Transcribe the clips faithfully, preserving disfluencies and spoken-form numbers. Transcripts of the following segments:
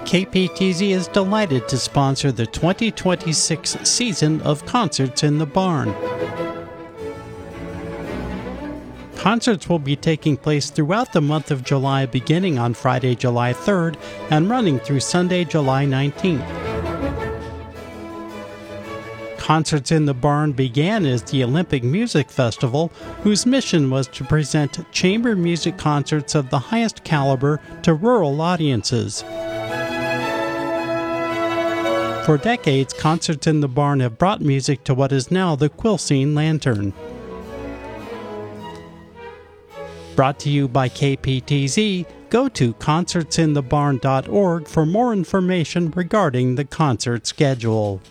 K P T Z is delighted to sponsor the twenty twenty-six season of Concerts in the Barn. Concerts will be taking place throughout the month of July, beginning on Friday, July third, and running through Sunday, July nineteenth. Concerts in the Barn began as the Olympic Music Festival, whose mission was to present chamber music concerts of the highest caliber to rural audiences. For decades, Concerts in the Barn have brought music to what is now the Quilcene Lantern. Brought to you by K P T Z, go to concerts in the barn dot org for more information regarding the concert schedule.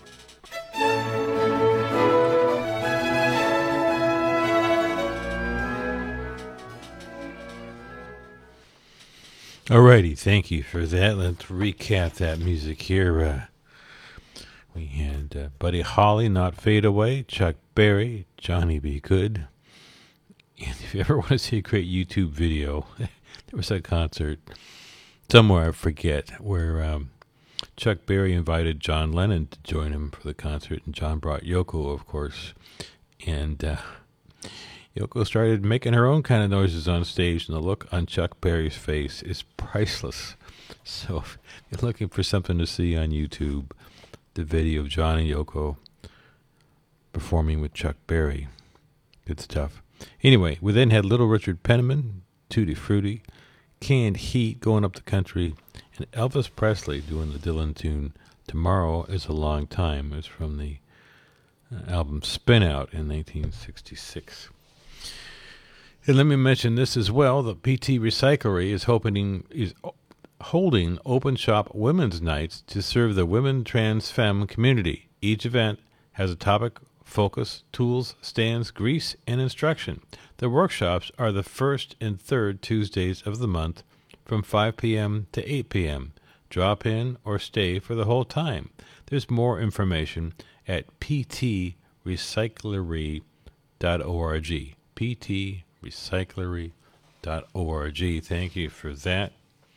Alrighty, thank you for that. Let's recap that music here. Uh, we had uh, Buddy Holly, Not Fade Away, Chuck Berry, Johnny Be Good. And if you ever want to see a great YouTube video, there was a concert somewhere, I forget, where um, Chuck Berry invited John Lennon to join him for the concert, and John brought Yoko, of course. And uh, Yoko started making her own kind of noises on stage, and the look on Chuck Berry's face is priceless. So if you're looking for something to see on YouTube, the video of John and Yoko performing with Chuck Berry. Good stuff. Anyway, we then had Little Richard Penniman, Tutti Frutti, Canned Heat, Going Up the Country, and Elvis Presley doing the Dylan tune, Tomorrow is a Long Time. It was from the uh, album Spin Out in nineteen sixty-six. And let me mention this as well. The P T Recyclery is hoping is holding open shop women's nights to serve the women trans femme community. Each event has a topic, focus, tools, stands, grease, and instruction. The workshops are the first and third Tuesdays of the month from five p.m. to eight p.m. Drop in or stay for the whole time. There's more information at p t recyclery dot org. p t recyclery dot org. Thank you for that.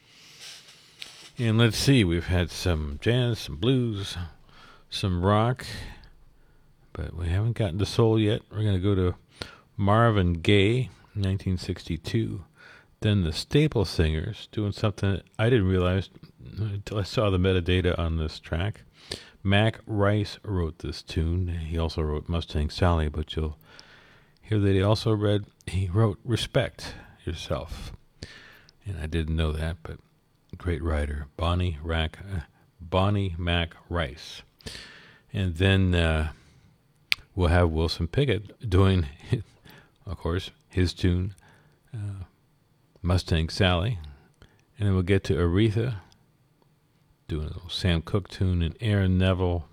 And let's see, we've had some jazz, some blues, some rock, but we haven't gotten to soul yet. We're going to go to Marvin Gaye, nineteen sixty-two. Then the Staple Singers, doing something that I didn't realize until I saw the metadata on this track. Mac Rice wrote this tune. He also wrote Mustang Sally, but you'll hear that he also read, he wrote Respect Yourself. And I didn't know that, but great writer, Bonnie, Rack, uh, Bonnie Mac Rice. And then uh, we'll have Wilson Pickett doing, of course, his tune, uh, Mustang Sally. And then we'll get to Aretha, doing a little Sam Cooke tune, and Aaron Neville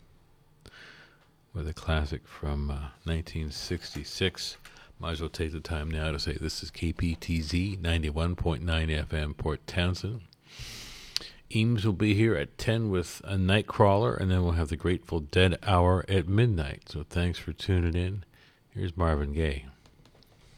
with a classic from uh, nineteen sixty-six. Might as well take the time now to say this is K P T Z ninety-one point nine F M, Port Townsend. Eames will be here at ten with a Nightcrawler, and then we'll have the Grateful Dead hour at midnight. So thanks for tuning in. Here's Marvin Gaye.